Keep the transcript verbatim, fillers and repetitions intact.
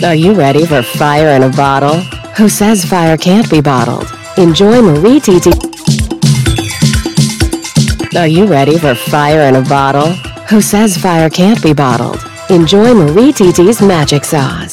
Are you ready for fire in a bottle? Who says fire can't be bottled? Enjoy Marie Titi. Are you ready for fire in a bottle? Who says fire can't be bottled? Enjoy Marie Titi's magic sauce.